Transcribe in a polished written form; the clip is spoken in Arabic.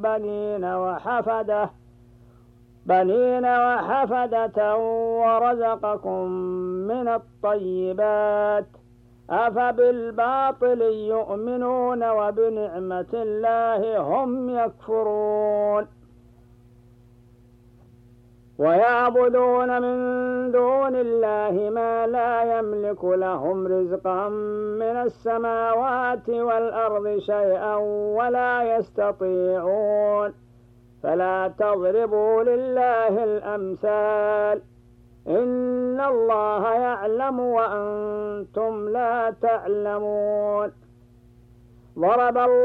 بنين وحفدة ورزقكم من الطيبات، أفبالباطل يؤمنون وبنعمة الله هم يكفرون. ويعبدون من دون الله ما لا يملك لهم رزقا من السماوات والأرض شيئا ولا يستطيعون، فلا تضربوا لله الأمثال، إن الله يعلم وأنتم لا تعلمون. ضرب الله